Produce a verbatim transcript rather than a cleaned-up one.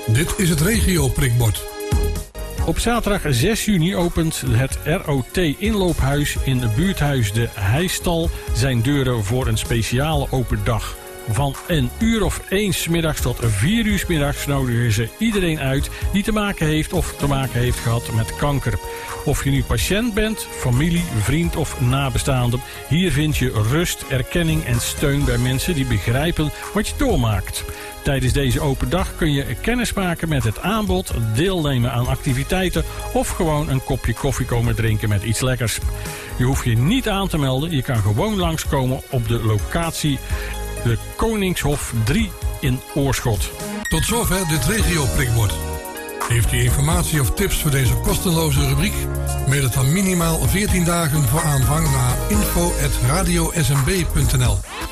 Dit is het regio prikbord. Op zaterdag zes juni opent het R O T-inloophuis in buurthuis De Heistal zijn deuren voor een speciale open dag. Van een uur of één 's middags tot vier uur 's middags nodigen ze iedereen uit die te maken heeft of te maken heeft gehad met kanker. Of je nu patiënt bent, familie, vriend of nabestaande, hier vind je rust, erkenning en steun bij mensen die begrijpen wat je doormaakt. Tijdens deze open dag kun je kennis maken met het aanbod, deelnemen aan activiteiten of gewoon een kopje koffie komen drinken met iets lekkers. Je hoeft je niet aan te melden, je kan gewoon langskomen op de locatie de Koningshof drie in Oorschot. Tot zover dit regio prikbord. Heeft u informatie of tips voor deze kosteloze rubriek? Mail het dan minimaal veertien dagen voor aanvang naar info at radio s m b punt n l.